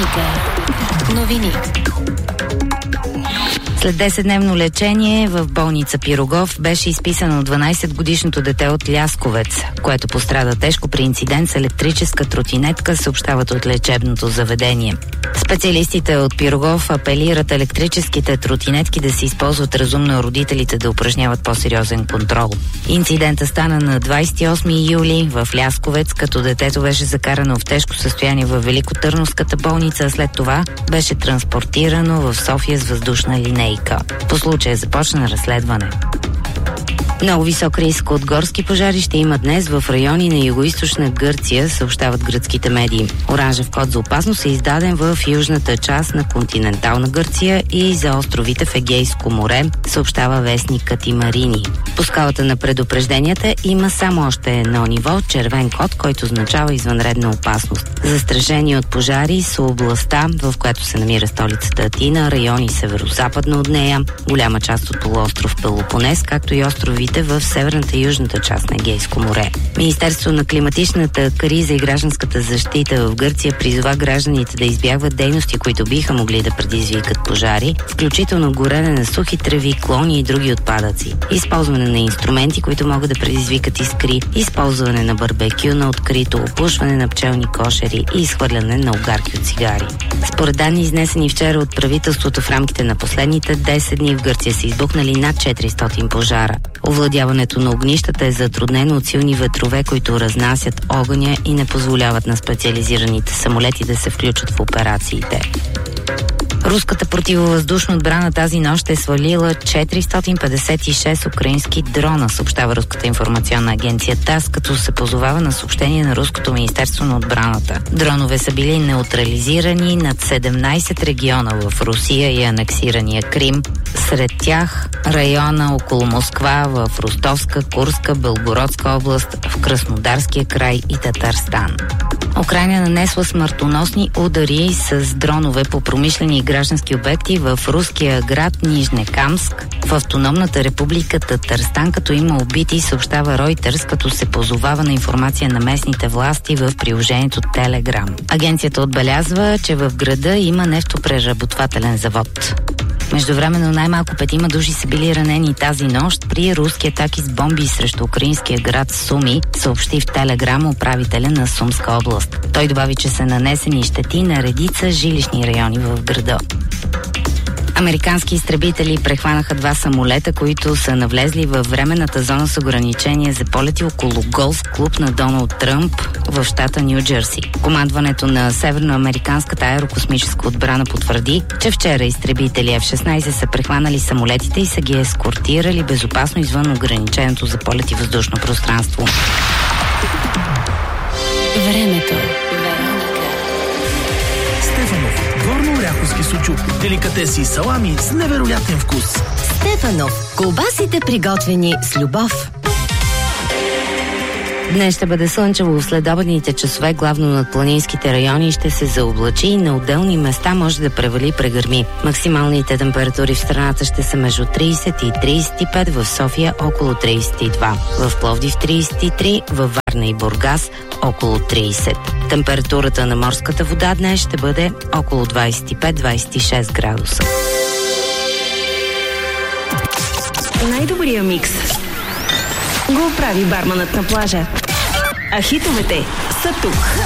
Вероника. Новини. След 10-дневно лечение в болница Пирогов беше изписано 12-годишното дете от Лясковец, което пострада тежко при инцидент с електрическа тротинетка, съобщават от лечебното заведение. Специалистите от Пирогов апелират електрическите тротинетки да се използват разумно, а родителите да упражняват по-сериозен контрол. Инцидента стана на 28 юли в Лясковец, като детето беше закарано в тежко състояние в Великотърновската болница, а след това беше транспортирано в София с въздушна линейка. По случая започна разследване. Много висок риск от горски пожари ще има днес в райони на югоизточна Гърция, съобщават гръцките медии. Оранжев код за опасност е издаден в южната част на континентална Гърция и за островите в Егейско море, съобщава вестникът Марини. По скалата на предупрежденията има само още едно ниво – червен код, който означава извънредна опасност. Застрашени от пожари са областта, в която се намира столицата Атина, райони северо-западно от нея, голяма част от полуостров Пелопонес, както и острови в северната и южната част на Егейско море. Министерството на климатичната криза и гражданската защита в Гърция призова гражданите да избягват дейности, които биха могли да предизвикат пожари, включително горене на сухи треви, клони и други отпадъци, използване на инструменти, които могат да предизвикат искри, използване на барбекю на открито, опушване на пчелни кошери и изхвърляне на огарки от цигари. Според данни, изнесени вчера от правителството, в рамките на последните 10 дни в Гърция са избухнали над 400 пожара. Овладяването на огнищата е затруднено от силни ветрове, които разнасят огъня и не позволяват на специализираните самолети да се включат в операциите. Руската противовъздушна отбрана тази нощ е свалила 456 украински дрона, съобщава Руската информационна агенция ТАСС, като се позовава на съобщение на Руското министерство на отбраната. Дронове са били неутрализирани над 17 региона в Русия и анексирания Крим. Сред тях района около Москва, в Ростовска, Курска, Белгородска област, в Краснодарския край и Татарстан. Украйна нанесла смъртоносни удари с дронове по промишлени и граждански обекти в руския град Нижнекамск, в автономната република Татарстан, като има убити, съобщава Reuters, като се позовава на информация на местните власти в приложението Telegram. Агенцията отбелязва, че в града има нефтопреработвателен завод. Междувременно най-малко 5 души са били ранени тази нощ при руски атаки с бомби срещу украинския град Суми, съобщи в Телеграм управителя на Сумска област. Той добави, че са нанесени щети на редица жилищни райони в града. Американски изтребители прехванаха 2 самолета, които са навлезли във временната зона с ограничение за полети около голф клуб на Доналд Тръмп в щата Ню Джерси. Командването на северноамериканската аерокосмическа отбрана потвърди, че вчера изтребители F-16 са прехванали самолетите и са ги ескортирали безопасно извън ограниченото за полети въздушно пространство. Времето. Стефанов. Горно-оряховски сучук. Деликатеси и салами с невероятен вкус. Стефанов. Колбасите, приготвени с любов. Днес ще бъде слънчево в следобедните часове, главно над планинските райони ще се заоблачи и на отделни места може да превали прегърми. Максималните температури в страната ще са между 30 и 35, в София около 32, в Пловдив 33, във Варна и Бургас около 30. Температурата на морската вода днес ще бъде около 25-26 градуса. Най-добрия микс го прави барманът на плажа. А хитовете са тук.